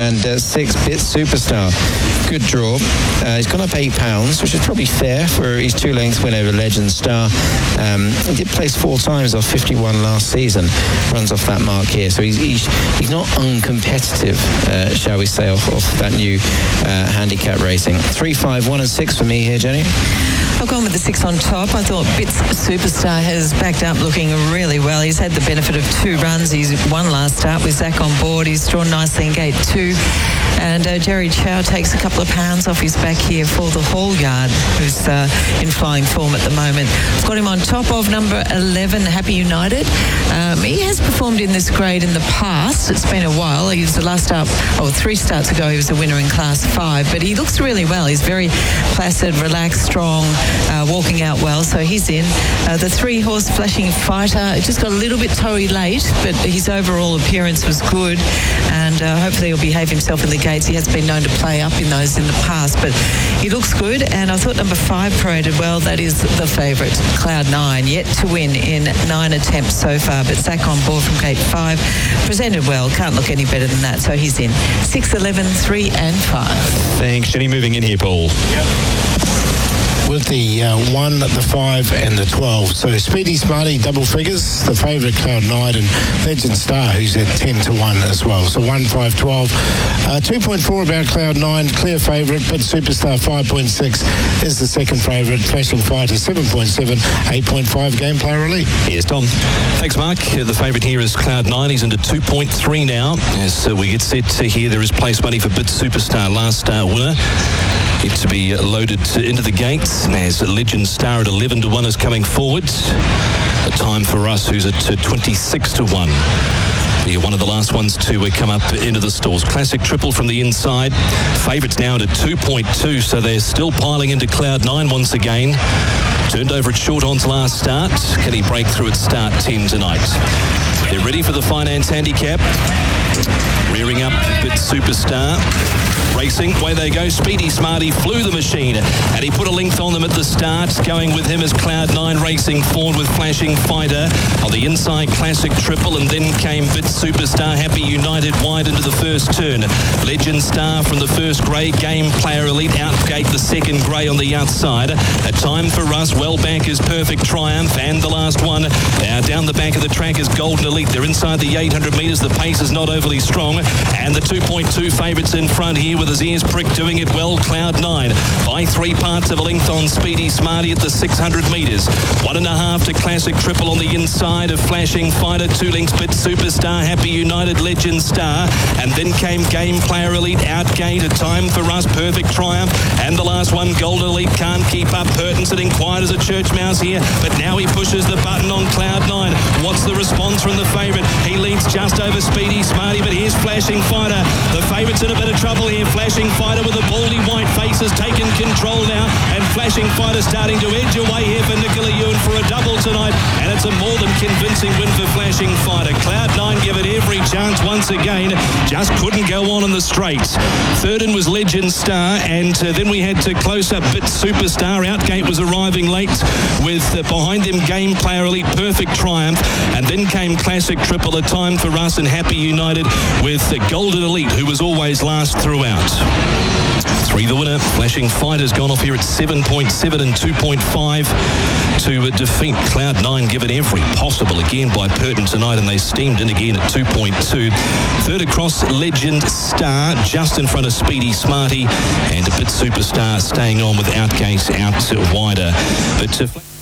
and 6 Bit Superstar. Good draw. He's gone up £8, which is probably fair for his 2-length win over Legend Star. He did place 4 times off 51 last season. Runs off that mark here, so he's not uncompetitive, shall we say, off that new handicap racing. 3, 5, 1 and 6 for me here, Jenny. I've gone with the 6 on top. I thought Bits Superstar has backed up looking really well. He's had the benefit of 2 runs. He's won last start with Zach on board. He's drawn nicely in gate 2. And Jerry Chow takes a couple of pounds off his back here for the Hall Yard, who's in flying form at the moment. I've got him on top of number 11, Happy United. He has performed in this grade in the past. It's been a while. He was the last start, 3 starts ago, he was a winner in Class 5. But he looks really well. He's very placid, relaxed, strong, walking out well. So he's in. The 3-horse Flashing Fighter just got a little bit toey late, but his overall appearance was good. And hopefully he'll behave himself in the gates. He has been known to play up in those in the past, but he looks good. And I thought number 5 paraded well. That is the favourite, Cloud 9, yet to win in 9 attempts so far. But Zach on board from gate 5, presented well. Can't look any better than that. So he's in. 6, 11, 3 and 5. Thanks, Jenny. Moving in here, Paul. With the 1, the 5 and the 12. So Speedy Smarty, double figures, the favourite Cloud 9, and Legend Star, who's at 10 to 1 as well. So 1, 5, 12. 2.4 about Cloud 9, clear favourite, but Superstar 5.6 is the second favourite. Flashing Fighter 7.7, 8.5 Game Player Elite. Here's Tom. Thanks, Mark. The favourite here is Cloud 9. He's into 2.3 now. As we get set to here, there is place money for Bit Superstar, last start winner. It to be loaded into the gates as Legend Star at 11 to 1 is coming forward. A time for us who's at 26 to 1. You're one of the last ones to come up into the stalls. Classic Triple from the inside. Favourites now at 2.2, so they're still piling into Cloud 9 once again. Turned over at short on's last start. Can he break through at start 10 tonight? They're ready for the finance handicap. Rearing up Bit Superstar. Racing, away they go. Speedy Smarty flew the machine and he put a length on them at the start. Going with him is Cloud 9 racing forward with Flashing Fighter on the inside. Classic Triple, and then came Bit Superstar. Happy United wide into the first turn. Legend Star from the first grey. Game Player Elite outgate the second grey on the outside. A time for Russ. Wellbanker's Perfect Triumph, and the last one now down the back of the track is Golden Elite. They're inside the 800 metres. The pace is not overly strong, and the 2.2 favourites in front here with his ears pricked, doing it well. Cloud 9 by 3 parts of a length on Speedy Smarty at the 600 metres. 1.5 to Classic Triple on the inside of Flashing Fighter. 2 lengths Bit Superstar, Happy United, Legend Star, and then came Game Player Elite outgate. A time for us, Perfect Triumph, and the last one, Golden Elite, can't keep up. Burton sitting quiet as a church mouse here, but now he pushes the button on Cloud 9. What's the response from the favourite? He leads just over Speedy Smarty, but here's Flashing Fighter. The favourite's in a bit of trouble here. Flashing Fighter with a baldy white face has taken control now, and Flashing Fighter starting to edge away here for Nicola Ewan for a double tonight, and it's a more than convincing win for Flashing Fighter. Cloud 9 give it every chance once again, just couldn't go on in the straights. Third in was Legend Star, and then we had to close up Bit Superstar. Outgate was arriving late with behind them Game Player Elite, Perfect Triumph, and then came Classic Triple. A time for us and Happy United with Golden Elite, who was always last throughout. 3 the winner. Flashing Fighter's gone off here at 7.7 and 2.5 to defeat Cloud 9, given every possible again by Burton tonight, and they steamed in again at 2.2. Third across, Legend Star, just in front of Speedy Smarty, and a Bit Superstar staying on with Outgate out wider. But